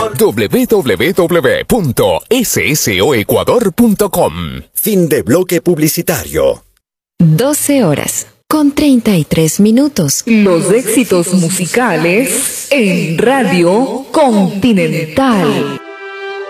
www.ssoecuador.com. Fin de bloque publicitario. 12 horas con 33 minutos. Los éxitos musicales en Radio Continental.